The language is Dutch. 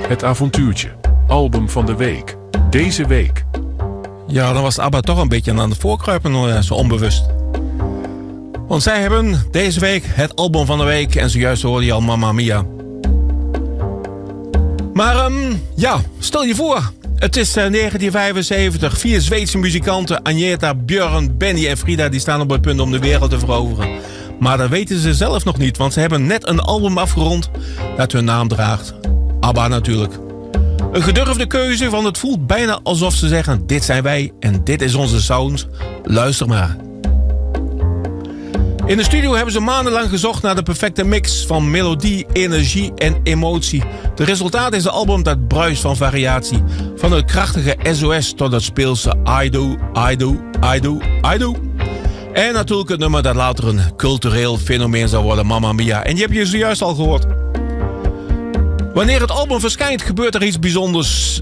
Het avontuurtje. Album van de week. Deze week. Ja, dan was ABBA toch een beetje aan het voorkruipen, zo onbewust. Want zij hebben deze week het album van de week. En zojuist hoorde je al Mamma Mia. Maar stel je voor. Het is 1975. 4 Zweedse muzikanten, Agneta, Björn, Benny en Frida, die staan op het punt om de wereld te veroveren. Maar dat weten ze zelf nog niet, want ze hebben net een album afgerond dat hun naam draagt. ABBA natuurlijk. Een gedurfde keuze, want het voelt bijna alsof ze zeggen: dit zijn wij en dit is onze sound. Luister maar. In de studio hebben ze maandenlang gezocht naar de perfecte mix van melodie, energie en emotie. De resultaat is een album dat bruist van variatie. Van het krachtige SOS tot het speelse I do, I do, I do, I do. En natuurlijk het nummer dat later een cultureel fenomeen zal worden, Mamma Mia. En die heb je zojuist al gehoord. Wanneer het album verschijnt, gebeurt er iets bijzonders.